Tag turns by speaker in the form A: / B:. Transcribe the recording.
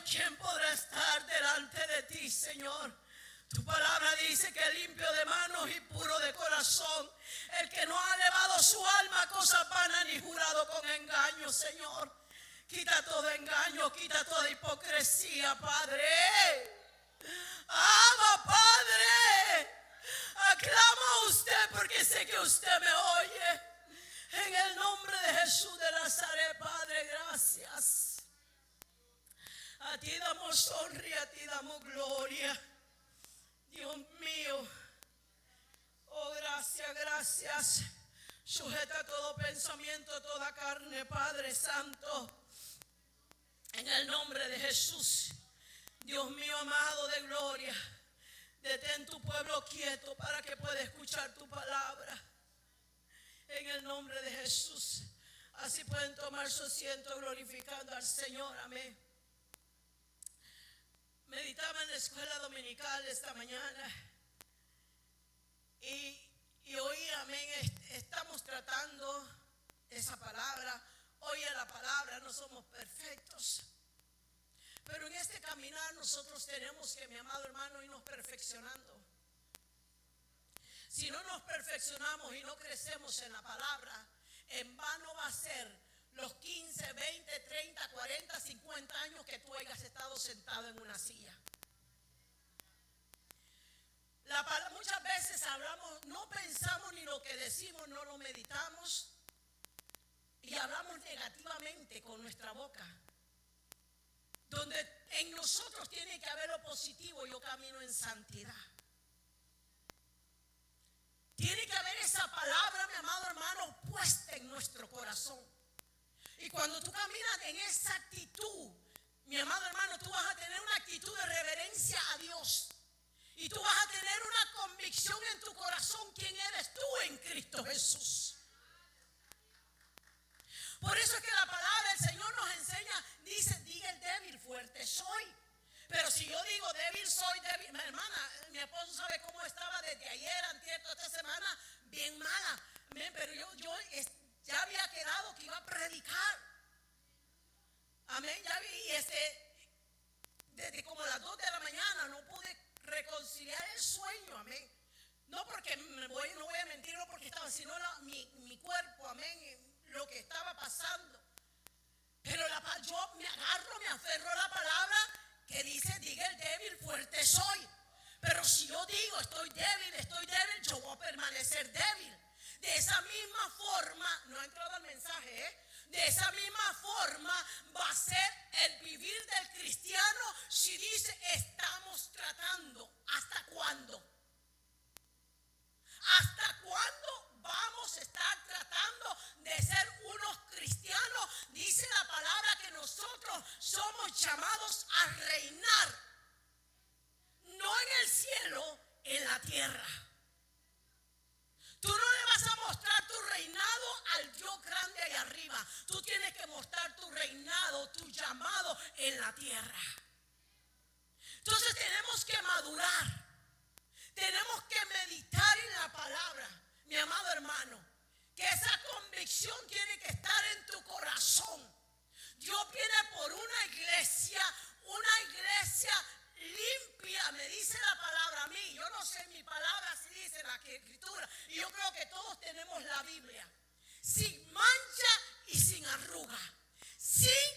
A: ¿quién podrá estar delante de ti, Señor? Tu palabra dice que limpio de manos y puro de corazón, el que no ha elevado su alma a cosas vanas ni jurado con engaño, Señor. Quita todo engaño, quita toda hipocresía, Padre. Ama, Padre. Aclamo a usted porque sé que usted me oye. En el nombre de Jesús de Nazaret, Padre, gracias. A ti damos honra y a ti damos gloria. Dios mío. Oh, gracias, gracias. Sujeta todo pensamiento, toda carne, Padre Santo. En el nombre de Jesús. Dios mío amado de gloria. Detén tu pueblo quieto para que pueda escuchar tu palabra. En el nombre de Jesús. Así pueden tomar su asiento glorificando al Señor. Amén. Meditaba en la escuela dominical esta mañana. Y hoy, amén, estamos tratando esa palabra. Hoy en la palabra no somos perfectos. Pero en este caminar nosotros tenemos que, mi amado hermano, irnos perfeccionando. Si no nos perfeccionamos y no crecemos en la palabra, en vano va a ser los 15, 20, 30, 40, 50 años que tú hayas estado sentado en una silla. Muchas veces hablamos, no pensamos ni lo que decimos, no lo meditamos y hablamos negativamente con nuestra boca. Donde en nosotros tiene que haber lo positivo, yo camino en santidad. Tiene que haber esa palabra, mi amado hermano, puesta en nuestro corazón. Y cuando tú caminas en esa actitud, mi amado hermano, tú vas a tener una actitud de reverencia a Dios. Y tú vas a tener una convicción en tu corazón quién eres tú en Cristo Jesús. Por eso es que la palabra del Señor nos enseña, dice, diga el débil, fuerte soy. Pero si yo digo débil soy, débil, mi hermana, mi esposo sabe cómo estaba desde ayer, antier, toda esta semana, bien mala. Pero yo ya había quedado que iba a predicar. Amén, ya vi, desde como las 2 de la mañana no pude reconciliar el sueño, amén. No porque no voy a mentir, no porque estaba, sino mi cuerpo, amén, lo que estaba pasando. Pero yo me agarro, me aferro a la palabra que dice, diga el débil, fuerte soy. Pero si yo digo estoy débil, yo voy a permanecer débil. De esa misma forma, no ha entrado el mensaje, de esa misma forma va a ser el vivir del cristiano si dice estamos tratando. ¿Hasta cuándo? ¿Hasta cuándo vamos a estar tratando de ser unos cristianos? Dice la palabra que nosotros somos llamados a reinar, no en el cielo, en la tierra. Tú no le vas a mostrar tu reinado al Dios grande ahí arriba. Tú tienes que mostrar tu reinado, tu llamado en la tierra. Entonces tenemos que madurar. Tenemos que meditar en la palabra, mi amado hermano. Que esa convicción tiene que estar en tu corazón. Dios viene por una iglesia limpia, me dice la palabra a mí. Yo no sé, mi palabra así dice la escritura. Y yo creo que todos tenemos la Biblia. Sin mancha y sin arruga. Sin